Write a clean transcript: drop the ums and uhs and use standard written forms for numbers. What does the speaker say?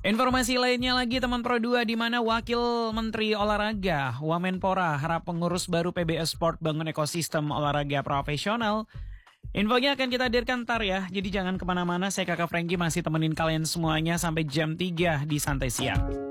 Informasi lainnya lagi teman Pro 2 di mana Wakil Menteri Olahraga Wamenpora harap pengurus baru PBS Sport bangun ekosistem olahraga profesional. Infonya akan kita hadirkan ntar ya, jadi jangan kemana-mana, saya Kakak Franky masih temenin kalian semuanya sampai jam 3 di Santai Siang.